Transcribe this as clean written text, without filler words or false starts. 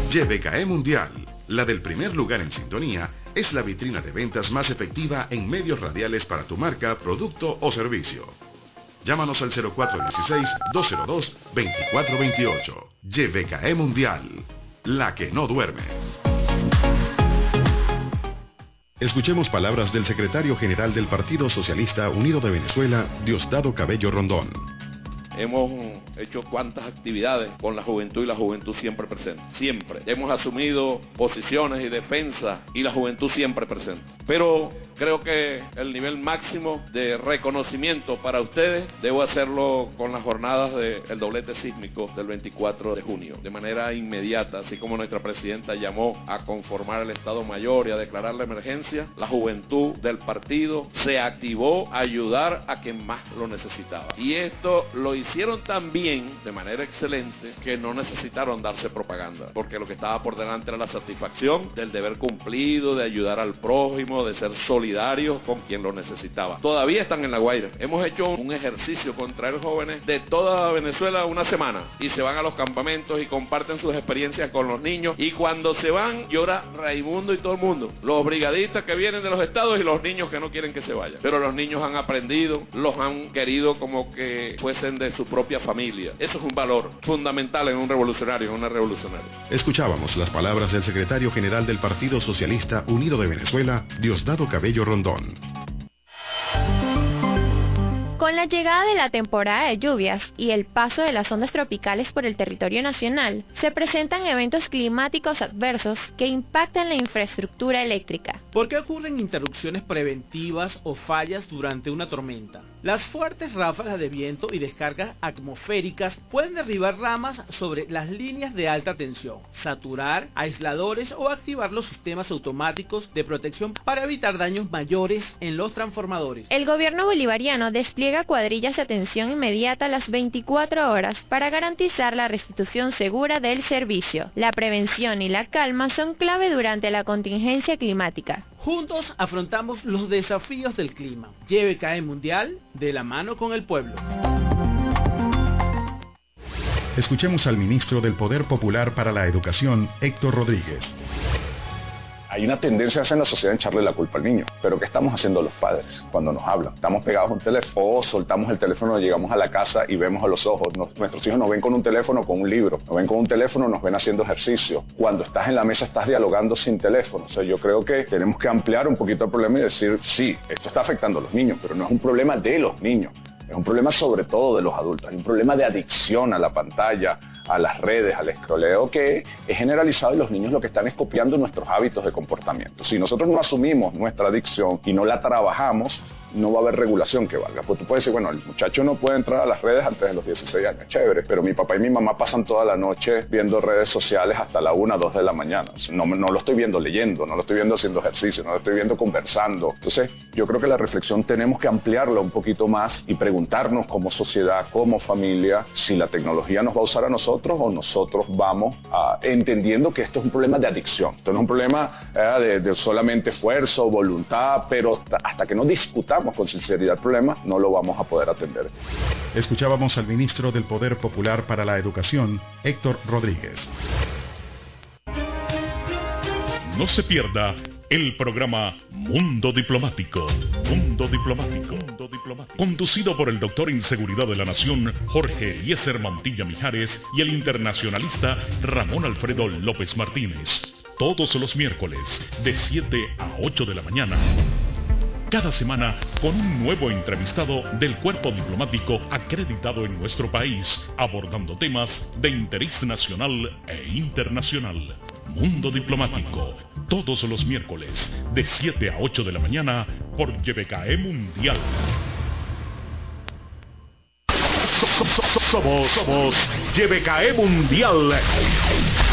YBKE Mundial, la del primer lugar en sintonía, es la vitrina de ventas más efectiva en medios radiales para tu marca, producto o servicio. Llámanos al 0416-202-2428. YBKE Mundial, la que no duerme. Escuchemos palabras del secretario general del Partido Socialista Unido de Venezuela, Diosdado Cabello Rondón. Hemos hecho cuantas actividades con la juventud y la juventud siempre presente. Siempre. Hemos asumido posiciones y defensas y la juventud siempre presente. Pero creo que el nivel máximo de reconocimiento para ustedes debo hacerlo con las jornadas del doblete sísmico del 24 de junio. De manera inmediata, así como nuestra presidenta llamó a conformar el Estado Mayor y a declarar la emergencia, la juventud del partido se activó a ayudar a quien más lo necesitaba. Y esto lo hicieron tan bien, de manera excelente, que no necesitaron darse propaganda, porque lo que estaba por delante era la satisfacción del deber cumplido, de ayudar al prójimo, de ser solidarios con quien lo necesitaba. Todavía están en La Guaira. Hemos hecho un ejercicio con traer jóvenes de toda Venezuela una semana y se van a los campamentos y comparten sus experiencias con los niños, y cuando se van llora Raimundo y todo el mundo, los brigadistas que vienen de los estados y los niños que no quieren que se vayan. Pero los niños han aprendido, los han querido como que fuesen de su propia familia. Eso es un valor fundamental en un revolucionario, en una revolucionaria. Escuchábamos las palabras del secretario general del Partido Socialista Unido de Venezuela, Diosdado Cabello Rondón. Con la llegada de la temporada de lluvias y el paso de las ondas tropicales por el territorio nacional, se presentan eventos climáticos adversos que impactan la infraestructura eléctrica. ¿Por qué ocurren interrupciones preventivas o fallas durante una tormenta? Las fuertes ráfagas de viento y descargas atmosféricas pueden derribar ramas sobre las líneas de alta tensión, saturar aisladores o activar los sistemas automáticos de protección para evitar daños mayores en los transformadores. El gobierno bolivariano despliega cuadrillas de atención inmediata a las 24 horas para garantizar la restitución segura del servicio. La prevención y la calma son clave durante la contingencia climática. Juntos afrontamos los desafíos del clima. YBKE Mundial, de la mano con el pueblo. Escuchemos al ministro del Poder Popular para la Educación, Héctor Rodríguez. Hay una tendencia en la sociedad en echarle la culpa al niño, pero ¿qué estamos haciendo los padres cuando nos hablan? Estamos pegados a un teléfono, o soltamos el teléfono, llegamos a la casa y vemos a los ojos. Nuestros hijos nos ven con un teléfono, con un libro, nos ven con un teléfono, nos ven haciendo ejercicio. Cuando estás en la mesa estás dialogando sin teléfono. O sea, yo creo que tenemos que ampliar un poquito el problema y decir, sí, esto está afectando a los niños, pero no es un problema de los niños. Es un problema sobre todo de los adultos, hay un problema de adicción a la pantalla, a las redes, al escroleo, que es generalizado, y los niños lo que están es copiando nuestros hábitos de comportamiento. Si nosotros no asumimos nuestra adicción y no la trabajamos, no va a haber regulación que valga. Pues tú puedes decir, bueno, el muchacho no puede entrar a las redes antes de los 16 años, chévere, pero mi papá y mi mamá pasan toda la noche viendo redes sociales hasta la 1, 2 de la mañana. No lo estoy viendo leyendo, no lo estoy viendo haciendo ejercicio, no lo estoy viendo conversando. Entonces, yo creo que la reflexión tenemos que ampliarla un poquito más y preguntarnos como sociedad, como familia, si la tecnología nos va a usar a nosotros o nosotros vamos entendiendo que esto es un problema de adicción. Esto no es un problema de solamente esfuerzo, voluntad, pero hasta que no discutamos con sinceridad el problema, no lo vamos a poder atender. Escuchábamos al ministro del Poder Popular para la Educación, Héctor Rodríguez. No se pierda el programa Mundo Diplomático. Mundo Diplomático. Conducido por el doctor en Seguridad de la Nación, Jorge Eliezer Mantilla Mijares, y el internacionalista Ramón Alfredo López Martínez. Todos los miércoles, de 7 a 8 de la mañana. Cada semana con un nuevo entrevistado del cuerpo diplomático acreditado en nuestro país, abordando temas de interés nacional e internacional. Mundo Diplomático, todos los miércoles, de 7 a 8 de la mañana, por YBKE Mundial. Somos YBKE Mundial.